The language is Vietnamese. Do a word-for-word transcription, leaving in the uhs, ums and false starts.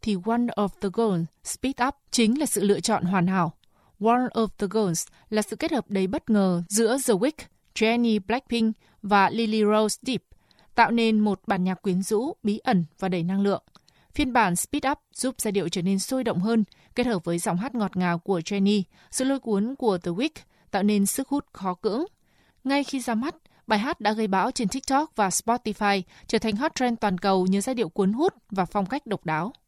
thì One of the Girls, Speed Up chính là sự lựa chọn hoàn hảo. One of the Girls là sự kết hợp đầy bất ngờ giữa The Weeknd, Jennie Blackpink và Lily Rose Depp, tạo nên một bản nhạc quyến rũ, bí ẩn và đầy năng lượng. Phiên bản Speed Up giúp giai điệu trở nên sôi động hơn, kết hợp với giọng hát ngọt ngào của Jennie, sự lôi cuốn của The Weeknd tạo nên sức hút khó cưỡng. Ngay khi ra mắt, bài hát đã gây bão trên TikTok và Spotify, trở thành hot trend toàn cầu nhờ giai điệu cuốn hút và phong cách độc đáo.